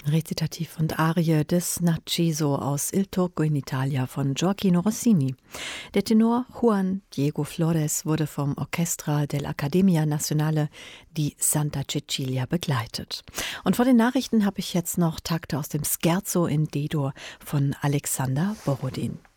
Rezitativ und Arie des Narciso aus Il Turco in Italia von Gioacchino Rossini. Der Tenor Juan Diego Flores wurde vom Orchestra dell'Accademia Nazionale di Santa Cecilia begleitet. Und vor den Nachrichten habe ich jetzt noch Takte aus dem Scherzo in D-Dur von Alexander Borodin.